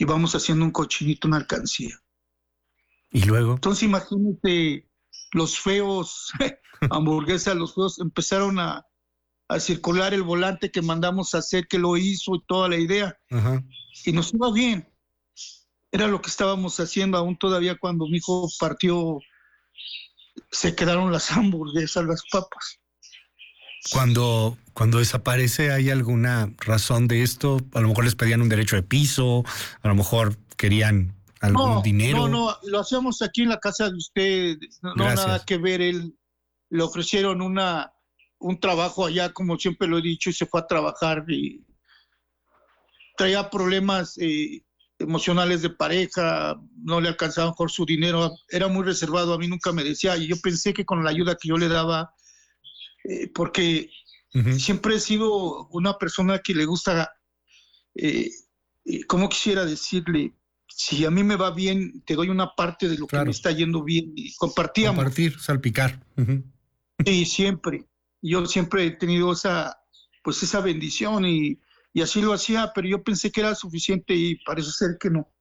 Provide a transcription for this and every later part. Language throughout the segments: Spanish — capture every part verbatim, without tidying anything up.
y vamos haciendo un cochinito, una alcancía. ¿Y luego? Entonces imagínate, los feos, hamburguesas, los feos empezaron a, a circular el volante que mandamos a hacer, que lo hizo y toda la idea. Ajá. Y nos iba bien. Era lo que estábamos haciendo aún todavía cuando mi hijo partió, se quedaron las hamburguesas, las papas. Cuando, cuando desaparece, ¿hay alguna razón de esto? A lo mejor les pedían un derecho de piso, a lo mejor querían algún no, dinero. No, no, lo hacíamos aquí en la casa de usted, no, no nada que ver. Él le ofrecieron una, un trabajo allá, como siempre lo he dicho, y se fue a trabajar y traía problemas eh, emocionales de pareja, no le alcanzaba mejor su dinero, era muy reservado, a mí nunca me decía, y yo pensé que con la ayuda que yo le daba, eh, porque uh-huh. siempre he sido una persona que le gusta, eh, eh, ¿cómo quisiera decirle? Si a mí me va bien, te doy una parte de lo claro. que me está yendo bien, y compartíamos. Compartir, salpicar. Uh-huh. Sí, siempre. Yo siempre he tenido esa, pues esa bendición y, y así lo hacía, pero yo pensé que era suficiente y parece ser que no.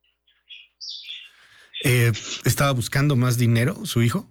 Eh, ¿Estaba buscando más dinero su hijo?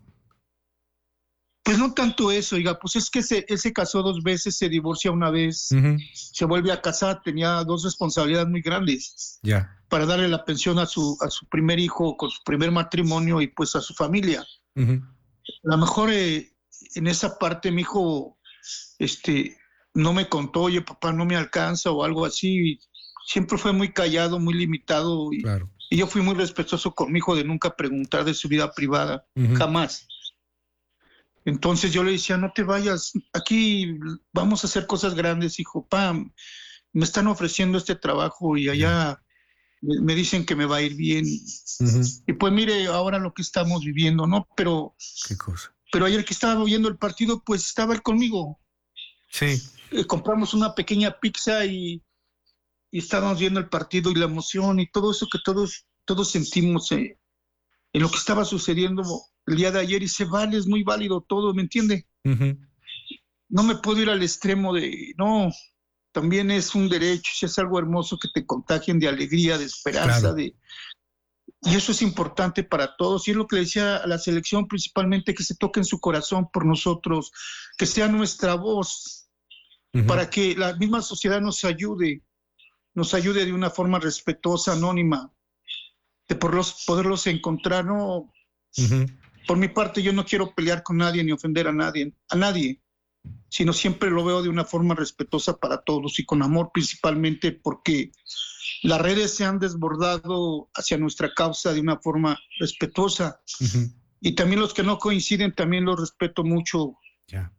Pues no tanto eso, oiga, pues es que se, él se casó dos veces, se divorcia una vez, uh-huh. se vuelve a casar, tenía dos responsabilidades muy grandes. Ya. Yeah. Para darle la pensión a su, a su primer hijo con su primer matrimonio y pues a su familia. Uh-huh. A lo mejor eh, en esa parte mi hijo este, no me contó, oye papá, no me alcanza o algo así. Siempre fue muy callado, muy limitado y, claro. y yo fui muy respetuoso con mi hijo de nunca preguntar de su vida privada, uh-huh. jamás. Entonces yo le decía, no te vayas, aquí vamos a hacer cosas grandes, hijo, pam, me están ofreciendo este trabajo y allá... Yeah. me dicen que me va a ir bien. Uh-huh. Y pues mire, ahora lo que estamos viviendo, ¿no? Pero, ¿qué cosa? Pero ayer que estaba viendo el partido, pues estaba él conmigo. Sí. Eh, compramos una pequeña pizza y, y estábamos viendo el partido y la emoción y todo eso que todos, todos sentimos eh, en lo que estaba sucediendo el día de ayer y se vale, es muy válido todo, ¿me entiende? Uh-huh. No me puedo ir al extremo de, no... También es un derecho, si es algo hermoso que te contagien de alegría, de esperanza, claro. de y eso es importante para todos. Y es lo que le decía a la selección, principalmente que se toque en su corazón por nosotros, que sea nuestra voz, uh-huh. para que la misma sociedad nos ayude, nos ayude de una forma respetuosa, anónima, de poderlos, poderlos encontrar. No, uh-huh. Por mi parte, yo no quiero pelear con nadie ni ofender a nadie, a nadie. Sino siempre lo veo de una forma respetuosa para todos y con amor, principalmente porque las redes se han desbordado hacia nuestra causa de una forma respetuosa. Uh-huh. Y también los que no coinciden también los respeto mucho. Yeah.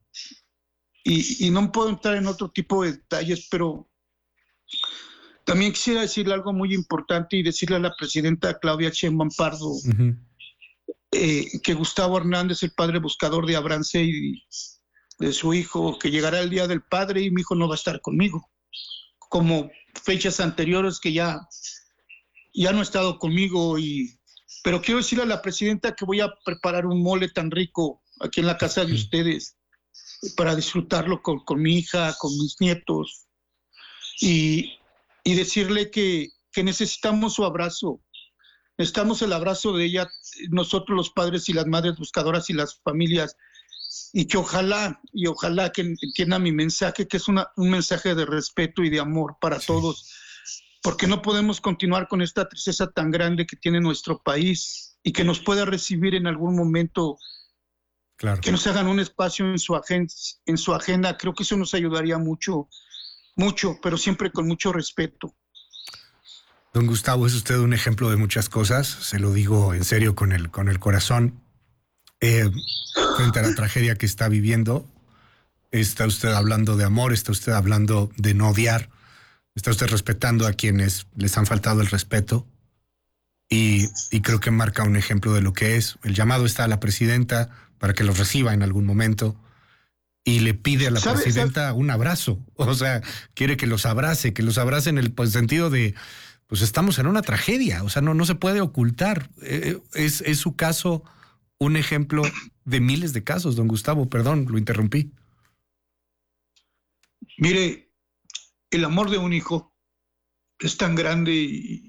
Y, y no puedo entrar en otro tipo de detalles, pero también quisiera decirle algo muy importante y decirle a la presidenta Claudia Sheinbaum Pardo, uh-huh. eh, que Gustavo Hernández, el padre buscador de Abraham Seydi, de su hijo, que llegará el día del padre y mi hijo no va a estar conmigo, como fechas anteriores que ya, ya no ha estado conmigo. Y, pero quiero decirle a la presidenta que voy a preparar un mole tan rico aquí en la casa de ustedes para disfrutarlo con, con mi hija, con mis nietos y, y decirle que, que necesitamos su abrazo, necesitamos el abrazo de ella, nosotros los padres y las madres buscadoras y las familias. Y que ojalá, y ojalá que entienda mi mensaje, que es una, un mensaje de respeto y de amor para sí. todos, porque no podemos continuar con esta tristeza tan grande que tiene nuestro país y que nos pueda recibir en algún momento, claro. que nos hagan un espacio en su, agenda, en su agenda. Creo que eso nos ayudaría mucho, mucho, pero siempre con mucho respeto. Don Gustavo, es usted un ejemplo de muchas cosas, se lo digo en serio con el, con el corazón. Eh, frente a la tragedia que está viviendo, está usted hablando de amor, está usted hablando de no odiar, está usted respetando a quienes les han faltado el respeto y, y creo que marca un ejemplo de lo que es. El llamado está a la presidenta para que los reciba en algún momento y le pide a la ¿Sabe, presidenta sabe? un abrazo, o sea, quiere que los abrace, que los abrace en el pues, sentido de, pues estamos en una tragedia, o sea, no, no se puede ocultar, eh, es, es su caso un ejemplo de miles de casos, don Gustavo, perdón, lo interrumpí. Mire, el amor de un hijo es tan grande y,